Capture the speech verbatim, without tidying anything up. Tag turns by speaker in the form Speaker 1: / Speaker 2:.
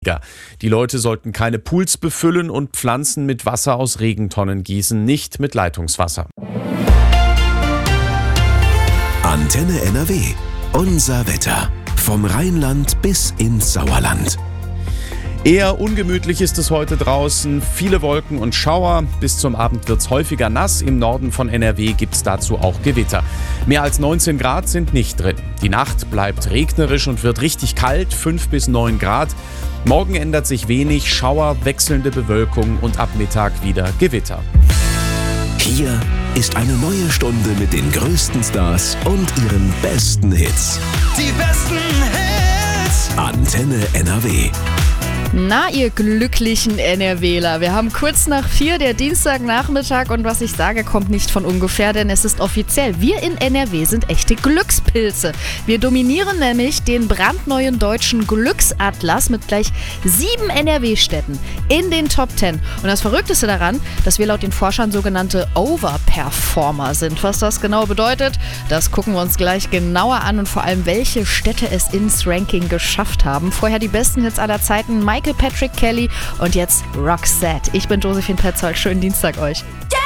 Speaker 1: Ja, die Leute sollten keine Pools befüllen und Pflanzen mit Wasser aus Regentonnen gießen, nicht mit Leitungswasser.
Speaker 2: Antenne N R W. Unser Wetter. Vom Rheinland bis ins Sauerland.
Speaker 1: Eher ungemütlich ist es heute draußen. Viele Wolken und Schauer. Bis zum Abend wird es häufiger nass. Im Norden von N R W gibt es dazu auch Gewitter. Mehr als neunzehn Grad sind nicht drin. Die Nacht bleibt regnerisch und wird richtig kalt, fünf bis neun Grad. Morgen ändert sich wenig, Schauer, wechselnde Bewölkung und ab Mittag wieder Gewitter.
Speaker 2: Hier ist eine neue Stunde mit den größten Stars und ihren besten Hits.
Speaker 3: Die besten Hits.
Speaker 2: Antenne N R W.
Speaker 4: Na, ihr glücklichen NRWler, wir haben kurz nach vier, der Dienstagnachmittag, und was ich sage, kommt nicht von ungefähr, denn es ist offiziell. Wir in N R W sind echte Glückspilze. Wir dominieren nämlich den brandneuen deutschen Glücksatlas mit gleich sieben N R W-Städten in den Top Ten. Und das Verrückteste daran, dass wir laut den Forschern sogenannte Overperformer sind. Was das genau bedeutet, das gucken wir uns gleich genauer an und vor allem, welche Städte es ins Ranking geschafft haben. Vorher die besten Hits aller Zeiten, Michael Patrick Kelly und jetzt Roxette. Ich bin Josephine Petzold. Schönen Dienstag euch.
Speaker 3: Yeah!